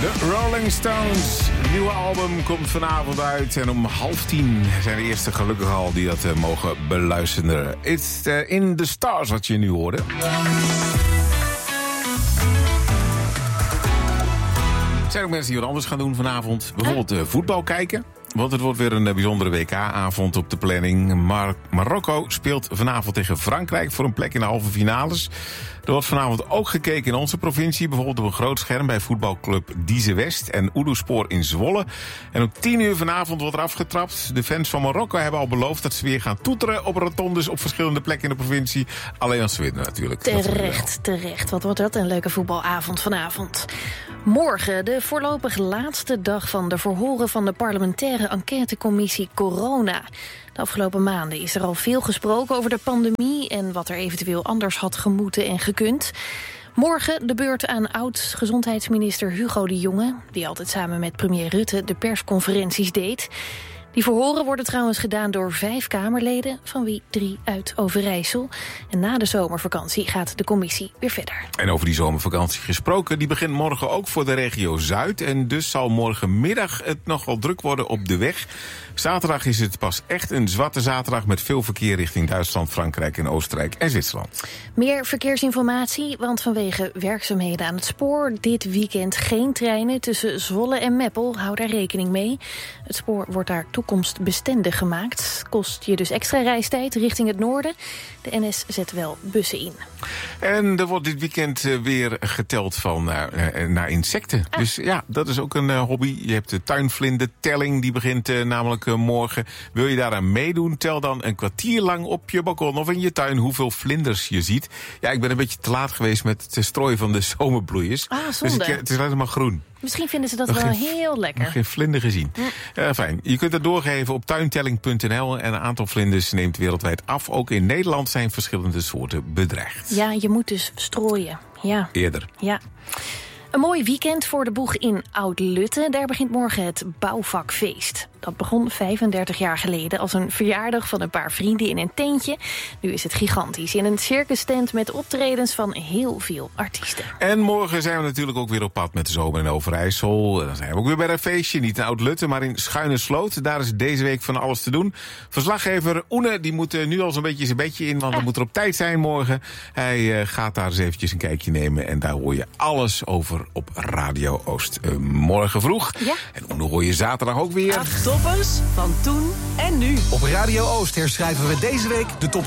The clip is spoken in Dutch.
De Rolling Stones. Het nieuwe album komt vanavond uit. En om 9:30 zijn de eerste gelukkig al die dat mogen beluisteren. It's in the Stars wat je nu hoorde. Er zijn ook mensen die wat anders gaan doen vanavond. Bijvoorbeeld voetbal kijken. Want het wordt weer een bijzondere WK-avond op de planning. Marokko speelt vanavond tegen Frankrijk voor een plek in de halve finales. Er wordt vanavond ook gekeken in onze provincie. Bijvoorbeeld op een groot scherm bij voetbalclub Dieze West en Oedoespoor in Zwolle. En om 10:00 vanavond wordt er afgetrapt. De fans van Marokko hebben al beloofd dat ze weer gaan toeteren op rotondes op verschillende plekken in de provincie. Alleen als ze winnen natuurlijk. Terecht. Wat wordt dat een leuke voetbalavond vanavond. Morgen, de voorlopig laatste dag van de verhoren van de parlementaire enquêtecommissie Corona. De afgelopen maanden is er al veel gesproken over de pandemie en wat er eventueel anders had gemoeten en gekund. Morgen de beurt aan oud-gezondheidsminister Hugo de Jonge, die altijd samen met premier Rutte de persconferenties deed. Die verhoren worden trouwens gedaan door 5 Kamerleden, van wie 3 uit Overijssel. En na de zomervakantie gaat de commissie weer verder. En over die zomervakantie gesproken, die begint morgen ook voor de regio Zuid. En dus zal morgenmiddag het nogal druk worden op de weg. Zaterdag is het pas echt een zwarte zaterdag met veel verkeer richting Duitsland, Frankrijk en Oostenrijk en Zwitserland. Meer verkeersinformatie, want vanwege werkzaamheden aan het spoor dit weekend geen treinen tussen Zwolle en Meppel. Hou daar rekening mee. Het spoor wordt daar toekomstbestendig gemaakt. Kost je dus extra reistijd richting het noorden. De NS zet wel bussen in. En er wordt dit weekend weer geteld van naar insecten. Dus ja, dat is ook een hobby. Je hebt de tuinvlindertelling, die begint namelijk morgen. Wil je daaraan meedoen, tel dan een kwartier lang op je balkon of in je tuin hoeveel vlinders je ziet. Ja, ik ben een beetje te laat geweest met het strooien van de zomerbloeiers. Zonde. Dus het is alleen maar groen. Misschien vinden ze dat wel heel lekker. Nog geen vlinder gezien. Fijn. Je kunt het doorgeven op tuintelling.nl. En een aantal vlinders neemt wereldwijd af. Ook in Nederland zijn verschillende soorten bedreigd. Ja, je moet dus strooien. Ja. Eerder. Ja. Een mooi weekend voor de boeg in Oud-Lutte. Daar begint morgen het bouwvakfeest. Dat begon 35 jaar geleden als een verjaardag van een paar vrienden in een tentje. Nu is het gigantisch. In een circustent met optredens van heel veel artiesten. En morgen zijn we natuurlijk ook weer op pad met de zomer in Overijssel. Dan zijn we ook weer bij een feestje. Niet in Oud-Lutte, maar in Schuinersloot. Daar is deze week van alles te doen. Verslaggever Oene, die moet nu al zo'n beetje zijn bedje in. Want hij moet er op tijd zijn morgen. Hij gaat daar eens eventjes een kijkje nemen. En daar hoor je alles over op Radio Oost. Morgen vroeg. Ja. En Oene hoor je zaterdag ook weer. Toppers van toen en nu. Op Radio Oost herschrijven we deze week de top